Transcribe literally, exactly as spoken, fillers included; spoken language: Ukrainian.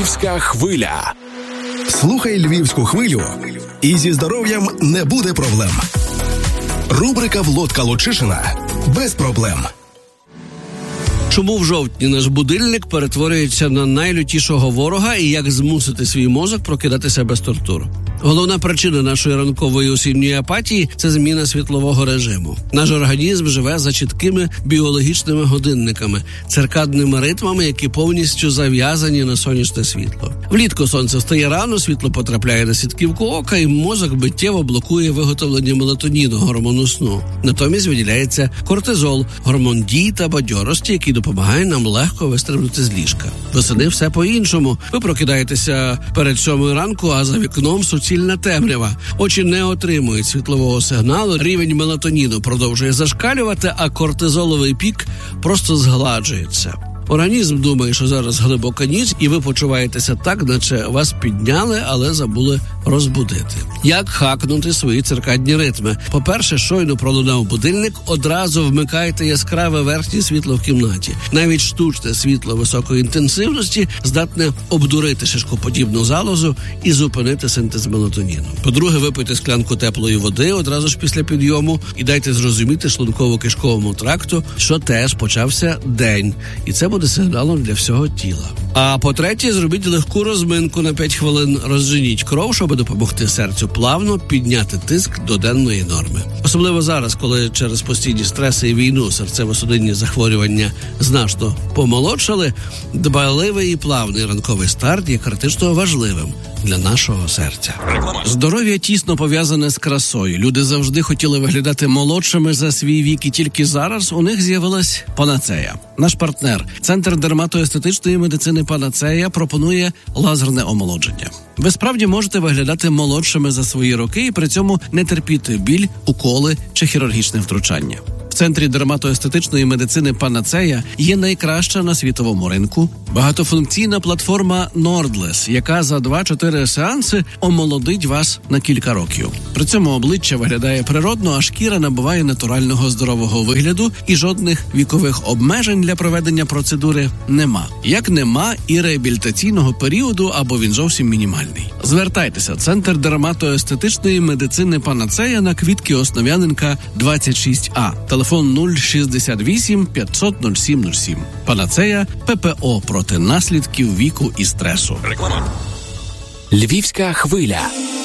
Львівська хвиля. Слухай Львівську хвилю, і зі здоров'ям не буде проблем. Рубрика «Володька Лучишина» без проблем. Чому в жовтні наш будильник перетворюється на найлютішого ворога і як змусити свій мозок прокидатися без тортур? Головна причина нашої ранкової осінньої апатії – це зміна світлового режиму. Наш організм живе за чіткими біологічними годинниками, циркадними ритмами, які повністю зав'язані на сонячне світло. Влітку сонце встає рано, світло потрапляє на сітківку ока, і мозок миттєво блокує виготовлення мелатоніну, гормону сну. Натомість виділяється кортизол, гормон дій та бадьорості, який допомагає нам легко вистрибнути з ліжка. Восени все по-іншому. Ви прокидаєтеся перед сьомою ранку, а за вікном суцільна темрява. Очі не отримують світлового сигналу, рівень мелатоніну продовжує зашкалювати, а кортизоловий пік просто згладжується. Організм думає, що зараз глибока ніч, і ви почуваєтеся так, наче вас підняли, але забули розбудити. Як хакнути свої циркадні ритми? По-перше, щойно пролунав будильник, одразу вмикайте яскраве верхнє світло в кімнаті. Навіть штучне світло високої інтенсивності здатне обдурити шишкоподібну залозу і зупинити синтез мелатоніну. По-друге, випийте склянку теплої води одразу ж після підйому і дайте зрозуміти шлунково-кишковому тракту, що теж почався день. І це буде сигналом для всього тіла. А по-третє, зробіть легку розминку на п'ять хвилин, розженіть кров, щоб допомогти серцю плавно підняти тиск до денної норми. Особливо зараз, коли через постійні стреси і війну серцево-судинні захворювання значно помолодшали, дбайливий і плавний ранковий старт є критично важливим для нашого серця. Здоров'я тісно пов'язане з красою. Люди завжди хотіли виглядати молодшими за свій вік, і тільки зараз у них з'явилась панацея. Наш партнер, Центр дерматоестетичної медицини «Панацея», пропонує лазерне омолодження. Ви справді можете виглядати молодшими за свої роки і при цьому не терпіти біль, уколи чи хірургічне втручання. В Центрі дерматоестетичної медицини «Панацея» є найкраща на світовому ринку багатофункційна платформа Nordless, яка за два-чотири сеанси омолодить вас на кілька років. При цьому обличчя виглядає природно, а шкіра набуває натурального здорового вигляду, і жодних вікових обмежень для проведення процедури нема. Як нема і реабілітаційного періоду, або він зовсім мінімальний. Звертайтеся. Центр дерматоестетичної медицини «Панацея» на Квітки Основ'яненка, двадцять шість А. Телефон нуль шістдесят вісім п'ятсот нуль сім нуль сім. «Панацея» – ППО проти наслідків віку і стресу. Реклама. Львівська хвиля.